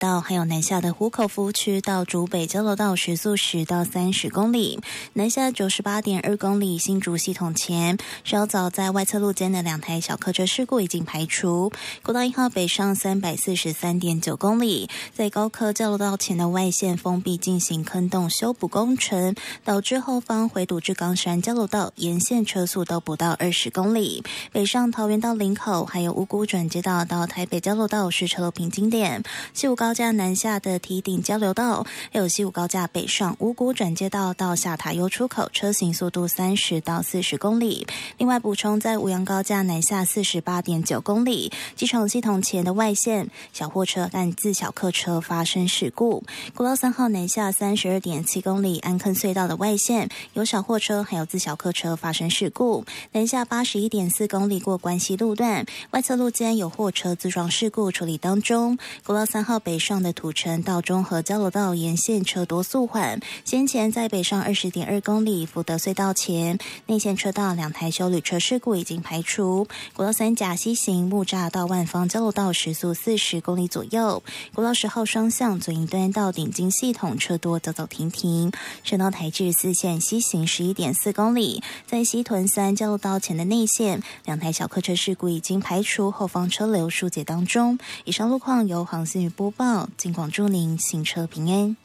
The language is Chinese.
道还有南下的湖口服务区到竹北交流道时速10到30公里，南下98.2公里新竹系统前，稍早在外侧路间的2台小客车事故已经排除。国道1号北上343.9公里，在高科交流道前的外线封闭进行坑洞修补工程，导致后方回堵至冈山交流道沿线车速都不到20公里。北上桃园到林口，还有五股转接道到台北交流道是车流平经点。西武高架南下的堤顶交流道，还有西武高架北上五股转接道到下塔悠出口，车行速度30到40公里。另外补充，在五杨高架南下48.9公里，机场系统前的外线小货车和自小客车发生事故。国道3号南下32.7公里，安坑隧道的外线有小货车还有自小客车发生事故。南下81.4公里过关西路段，外侧路间有货车自撞事故处理当中。国道3号北上的土城到中和交流道沿线车多速缓，先前在北上20.2公里福德隧道前内线车道2台休旅车事故已经排除。国道3甲西行木栅到万芳交流道时速40公里左右。国道10号双向左营端到顶金系统车多走走停停。省道台至4线西行11.4公里，在西屯3交流道前的内线2台小客车事故已经排除，后方车流疏解当中。以上路况由航信宇播报，尽管祝您行车平安。